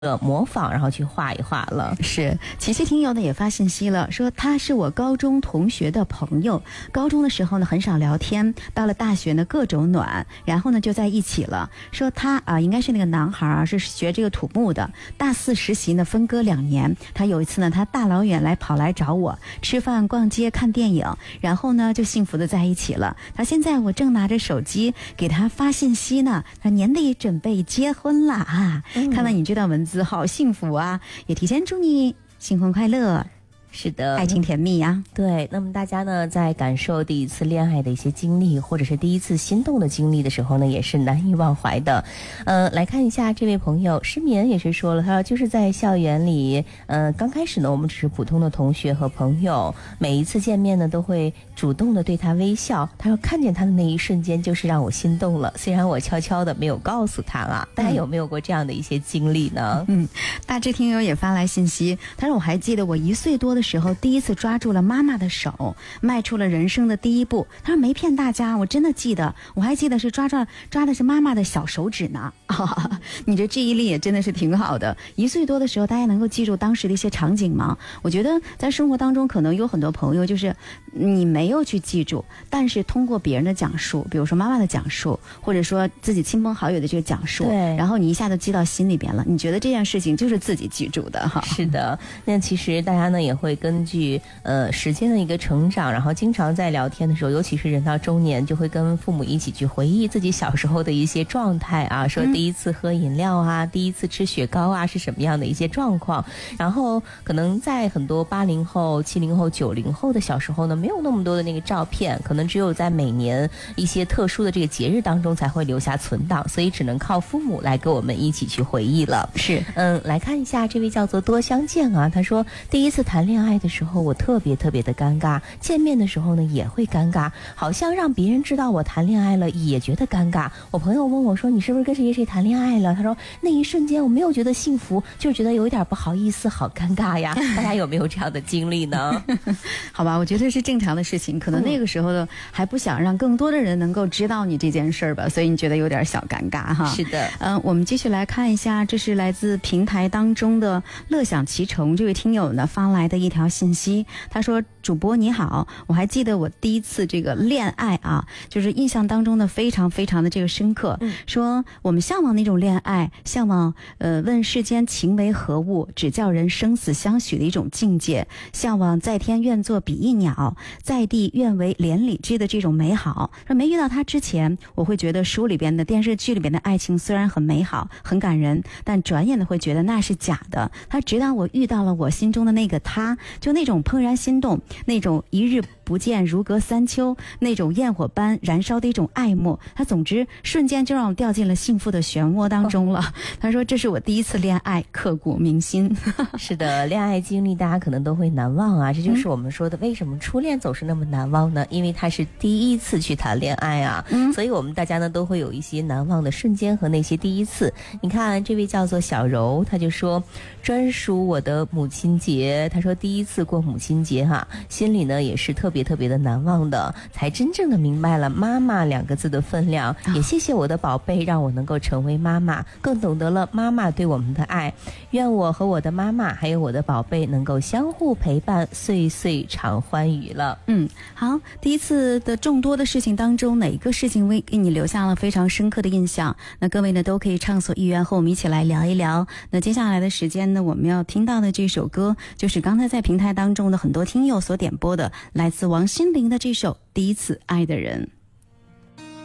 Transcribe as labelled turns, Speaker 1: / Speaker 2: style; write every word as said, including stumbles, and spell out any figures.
Speaker 1: 呃模仿，然后去画一画了。
Speaker 2: 是，琪琪听友呢也发信息了，说他是我高中同学的朋友，高中的时候呢很少聊天，到了大学呢各种暖，然后呢就在一起了。说他啊、呃、应该是那个男孩啊，是学这个土木的，大四实习呢分割两年。他有一次呢他大老远来跑来找我吃饭、逛街、看电影，然后呢就幸福的在一起了。他现在我正拿着手机给他发信息呢，他年底准备结婚了啊！嗯、看到你这段文字。好幸福啊，也提前祝你新婚快乐。
Speaker 1: 是的，
Speaker 2: 爱情甜蜜呀、啊。
Speaker 1: 对，那么大家呢，在感受第一次恋爱的一些经历，或者是第一次心动的经历的时候呢，也是难以忘怀的。呃，来看一下这位朋友失眠也是说了，他说就是在校园里，呃，刚开始呢，我们只是普通的同学和朋友，每一次见面呢，都会主动的对他微笑。他说看见他的那一瞬间，就是让我心动了。虽然我悄悄的没有告诉他啊，大家有没有过这样的一些经历呢？
Speaker 2: 嗯，大致听友也发来信息，他说我还记得我一岁多的时候第一次抓住了妈妈的手，迈出了人生的第一步。他说没骗大家，我真的记得，我还记得是抓抓抓的是妈妈的小手指呢。啊，你这记忆力也真的是挺好的。一岁多的时候，大家能够记住当时的一些场景吗？我觉得在生活当中，可能有很多朋友就是你没有去记住，但是通过别人的讲述，比如说妈妈的讲述，或者说自己亲朋好友的这个讲述，
Speaker 1: 对，
Speaker 2: 然后你一下子记到心里边了，你觉得这件事情就是自己记住的哈。
Speaker 1: 是的，那其实大家呢也会根据呃时间的一个成长，然后经常在聊天的时候，尤其是人到中年，就会跟父母一起去回忆自己小时候的一些状态啊，说第一次喝饮料啊、嗯、第一次吃雪糕啊是什么样的一些状况。然后可能在很多八零后、七零后、九零后的小时候呢，没有那么多的那个照片，可能只有在每年一些特殊的这个节日当中才会留下存档，所以只能靠父母来跟我们一起去回忆了。
Speaker 2: 是，
Speaker 1: 嗯，来看一下这位叫做多相见啊，他说第一次谈恋爱的时候，我特别特别的尴尬，见面的时候呢也会尴尬，好像让别人知道我谈恋爱了也觉得尴尬。我朋友问我说你是不是跟谁谁谈恋爱了，他说那一瞬间我没有觉得幸福，就觉得有一点不好意思，好尴尬呀。大家有没有这样的经历呢？
Speaker 2: 好吧，我觉得是正常的事情，可能那个时候呢、嗯、还不想让更多的人能够知道你这件事儿吧，所以你觉得有点小尴尬哈。
Speaker 1: 是的，
Speaker 2: 嗯、呃，我们继续来看一下，这是来自平台当中的乐享其成这位听友呢发来的一条信息，他说主播你好，我还记得我第一次这个恋爱啊，就是印象当中的非常非常的这个深刻、嗯、说我们向往那种恋爱，向往呃问世间情为何物，只叫人生死相许的一种境界，向往在天愿作比翼鸟，在地愿为连理枝的这种美好。说没遇到他之前，我会觉得书里边的电视剧里边的爱情虽然很美好很感人，但转眼的会觉得那是假的。他直到我遇到了我心中的那个他，就那种怦然心动，那种一日不见如隔三秋，那种焰火般燃烧的一种爱慕，他总之瞬间就让我掉进了幸福的漩涡当中了、哦、他说这是我第一次恋爱，刻骨铭心。
Speaker 1: 是的，恋爱经历大家可能都会难忘啊，这就是我们说的、嗯、为什么初恋总是那么难忘呢？因为他是第一次去谈恋爱啊、嗯、所以我们大家呢都会有一些难忘的瞬间和那些第一次。你看这位叫做小柔，他就说专属我的母亲节，他说第一次过母亲节哈、啊，心里呢也是特别特别的难忘的，才真正的明白了妈妈两个字的分量、哦、也谢谢我的宝贝让我能够成为妈妈，更懂得了妈妈对我们的爱。愿我和我的妈妈还有我的宝贝能够相互陪伴，岁岁常欢愉了。
Speaker 2: 嗯，好，第一次的众多的事情当中，哪一个事情为给你留下了非常深刻的印象？那各位呢都可以畅所欲言和我们一起来聊一聊。那接下来的时间呢，我们要听到的这首歌就是刚才在平台当中的很多听友所点播的，来自王心凌的这首《第一次爱的人》。